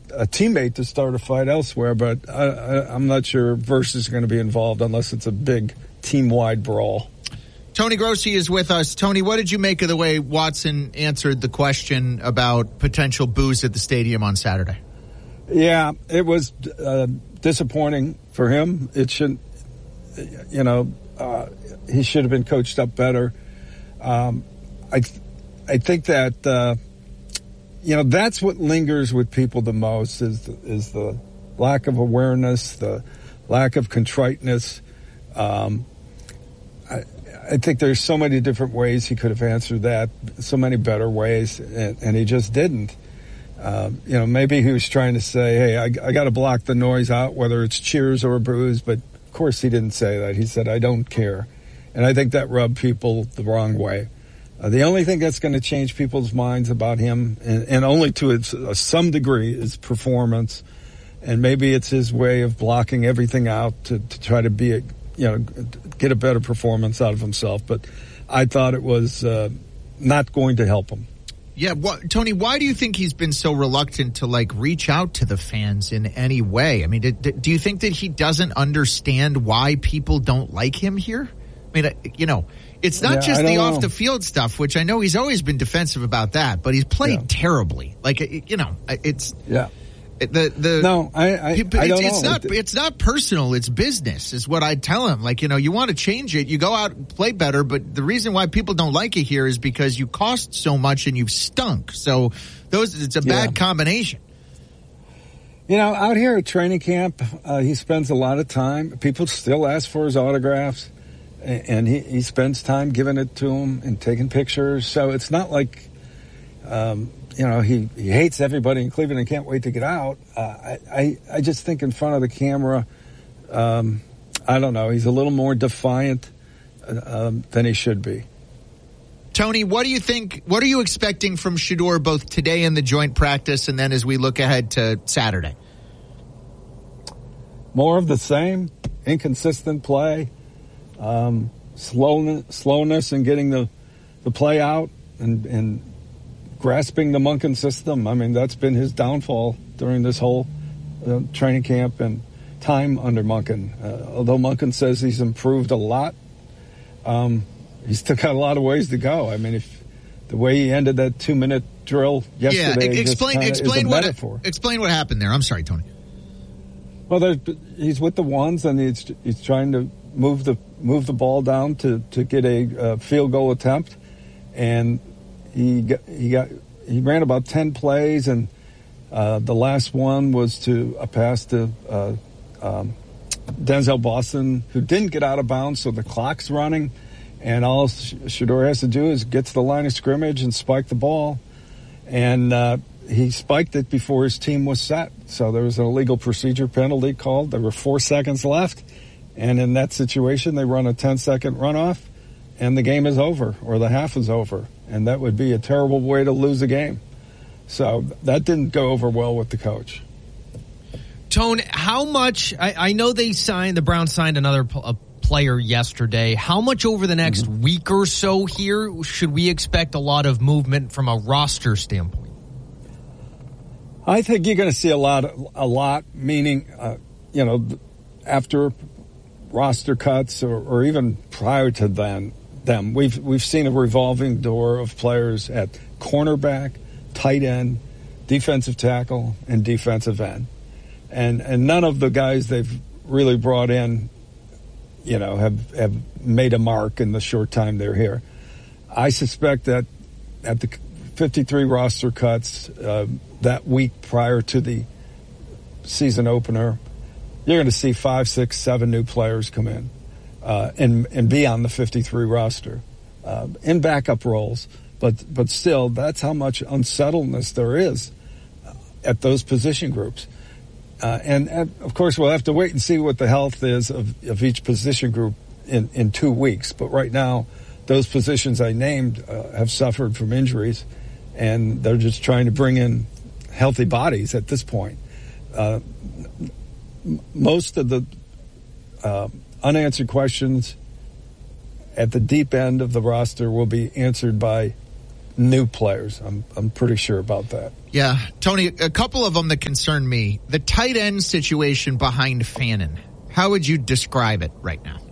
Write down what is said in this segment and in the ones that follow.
a teammate to start a fight elsewhere, but I'm not sure Verse is going to be involved unless it's a big team-wide brawl. Tony Grossi is with us. Tony, what did you make of the way Watson answered the question about potential boos at the stadium on Saturday? Yeah, it was disappointing for him. It shouldn't, he should have been coached up better. I think that, that's what lingers with people the most is the lack of awareness, the lack of contriteness. I think there's so many different ways he could have answered that, so many better ways, and he just didn't. Maybe he was trying to say, hey, I got to block the noise out, whether it's cheers or boos, but of course he didn't say that. He said, I don't care. And I think that rubbed people the wrong way. The only thing that's going to change people's minds about him, and only to some degree, is performance. And maybe it's his way of blocking everything out to try to be get a better performance out of himself. But I thought it was not going to help him. Yeah, Tony, why do you think he's been so reluctant to, reach out to the fans in any way? I mean, do you think that he doesn't understand why people don't like him here? I mean, it's not just the off-the-field stuff, which I know he's always been defensive about that, but he's played terribly. It's... Yeah. I don't know. It's not personal. It's business, is what I tell him. You want to change it, you go out and play better. But the reason why people don't like it here is because you cost so much and you've stunk. So it's a bad combination. Out here at training camp, he spends a lot of time. People still ask for his autographs, and he spends time giving it to them and taking pictures. So it's not like. He hates everybody in Cleveland and can't wait to get out. I just think in front of the camera, I don't know, he's a little more defiant than he should be. Tony, what do you think? What are you expecting from Shedeur both today in the joint practice and then as we look ahead to Saturday? More of the same, inconsistent play, slowness in getting the play out and grasping the Monken system. I mean, that's been his downfall during this whole training camp and time under Monken. Although Monken says he's improved a lot, he's still got a lot of ways to go. I mean, if the way he ended that 2-minute drill yesterday, explain what happened there. I'm sorry, Tony. Well, he's with the ones, and he's trying to move the ball down to get a field goal attempt, and he ran about 10 plays, and the last one was to a pass to Denzel Boston, who didn't get out of bounds, so the clock's running, and all Shedeur has to do is get to the line of scrimmage and spike the ball, and he spiked it before his team was set. So there was an illegal procedure penalty called. There were 4 seconds left, and in that situation, they run a 10-second runoff, and the game is over, or the half is over. And that would be a terrible way to lose a game. So that didn't go over well with the coach. Tone, how much, I know the Browns signed another player yesterday. How much over the next week or so here should we expect a lot of movement from a roster standpoint? I think you're going to see a lot, meaning, after roster cuts or even prior to them. We've seen a revolving door of players at cornerback, tight end, defensive tackle, and defensive end. And none of the guys they've really brought in, have made a mark in the short time they're here. I suspect that at the 53 roster cuts that week prior to the season opener, you're going to see 5, 6, 7 new players come in. And be on the 53 roster in backup roles. But still, that's how much unsettledness there is at those position groups. And of course, we'll have to wait and see what the health is of each position group in 2 weeks. But right now, those positions I named have suffered from injuries, and they're just trying to bring in healthy bodies at this point. Most of the unanswered questions at the deep end of the roster will be answered by new players. I'm pretty sure about that. Yeah, Tony, a couple of them that concern me. The tight end situation behind Fannin. How would you describe it right now?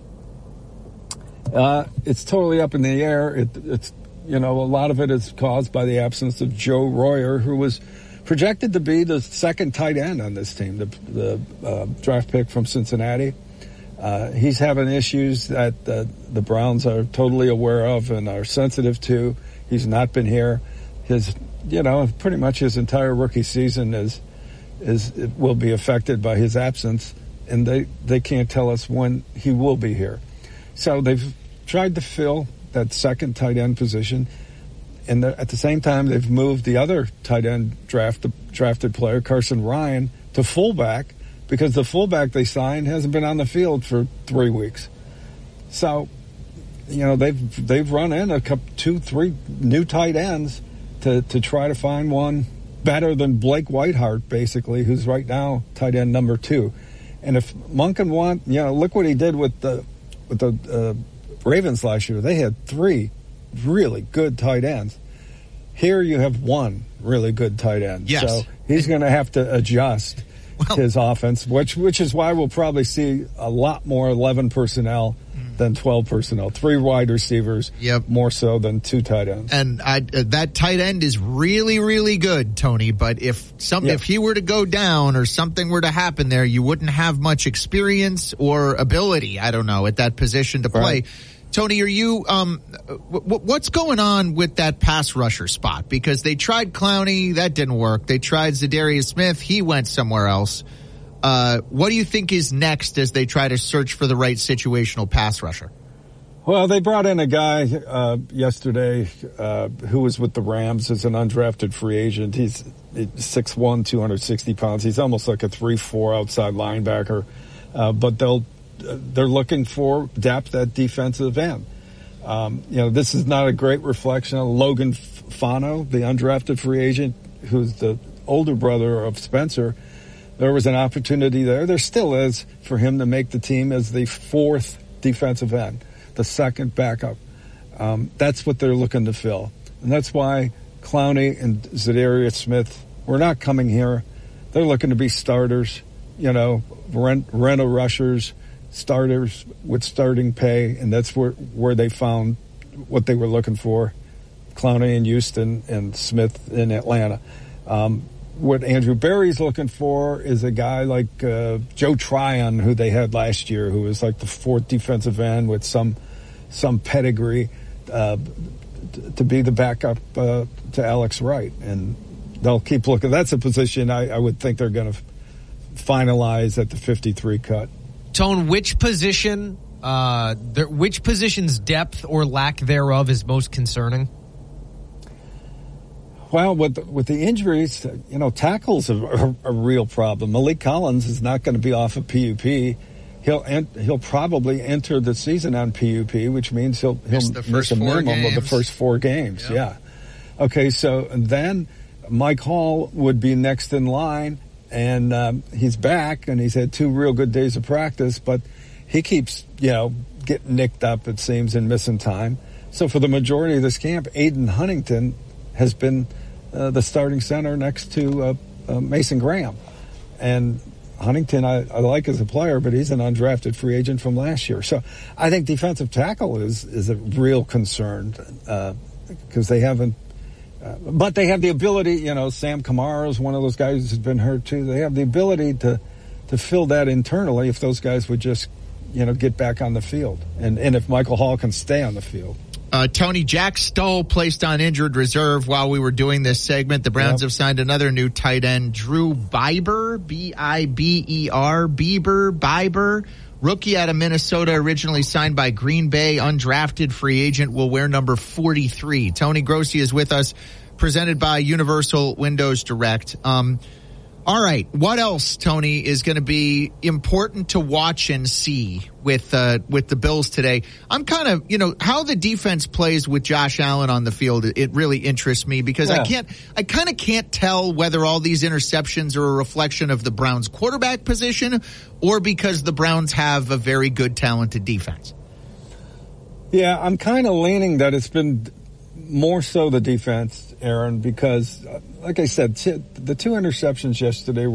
It's totally up in the air. It's a lot of it is caused by the absence of Joe Royer, who was projected to be the second tight end on this team, the draft pick from Cincinnati. He's having issues that the Browns are totally aware of and are sensitive to. He's not been here. Pretty much his entire rookie season will be affected by his absence, and they can't tell us when he will be here. So they've tried to fill that second tight end position, and at the same time they've moved the other tight end drafted player, Carson Ryan, to fullback, because the fullback they signed hasn't been on the field for 3 weeks. So, they've run in 2-3 new tight ends to try to find one better than Blake Whiteheart, basically, who's right now tight end number 2. And if Monken look what he did with the Ravens last year. They had 3 really good tight ends. Here you have 1 really good tight end. Yes. So he's going to have to adjust his offense, which is why we'll probably see a lot more 11 personnel than 12 personnel. 3 wide receivers, more so than 2 tight ends. And that tight end is really, really good, Tony. But if he were to go down or something were to happen there, you wouldn't have much experience or ability, I don't know, at that position to play. Right. Tony, are you what's going on with that pass rusher spot? Because they tried Clowney, that didn't work. They tried Zadarius Smith, he went somewhere else. What do you think is next as they try to search for the right situational pass rusher? Well, they brought in a guy yesterday who was with the Rams as an undrafted free agent. He's 6'1", 260 pounds. He's almost like a 3-4 outside linebacker. But they're looking for depth at defensive end. This is not a great reflection of Logan Fano, the undrafted free agent, who's the older brother of Spencer. There was an opportunity there. There still is for him to make the team as the 4th defensive end, the second backup. That's what they're looking to fill. And that's why Clowney and Zadarius Smith were not coming here. They're looking to be starters, rent-a rushers, starters with starting pay, and that's where they found what they were looking for. Clowney in Houston and Smith in Atlanta. What Andrew Berry's looking for is a guy like Joe Tryon, who they had last year, who was like the 4th defensive end with some pedigree to be the backup to Alex Wright. And they'll keep looking. That's a position I would think they're going to finalize at the 53 cut. Tone, which position's depth or lack thereof is most concerning? Well, with the injuries, tackles are a real problem. Malik Collins is not going to be off of PUP. He'll probably enter the season on PUP, which means he'll miss a minimum of the first 4 games. Yep. Yeah. Okay, so then Mike Hall would be next in line, and he's back, and he's had 2 real good days of practice, but he keeps, getting nicked up, it seems, and missing time. So for the majority of this camp, Aiden Huntington has been the starting center next to Mason Graham. And Huntington I like as a player, but he's an undrafted free agent from last year. So I think defensive tackle is a real concern because they haven't but they have the ability, Sam Kamara is one of those guys who's been hurt too. They have the ability to fill that internally if those guys would just, get back on the field. And if Michael Hall can stay on the field. Tony, Jack Stoll placed on injured reserve while we were doing this segment. The Browns have signed another new tight end, Drew Biber, Biber, rookie out of Minnesota, originally signed by Green Bay, undrafted free agent, will wear number 43. Tony Grossi is with us, presented by Universal Windows Direct. All right, what else, Tony, is going to be important to watch and see with the Bills today? I'm kind of, how the defense plays with Josh Allen on the field. It really interests me because I kind of can't tell whether all these interceptions are a reflection of the Browns quarterback position or because the Browns have a very good, talented defense. Yeah, I'm kind of leaning that it's been more so the defense, Aaron, because, like I said, the 2 interceptions yesterday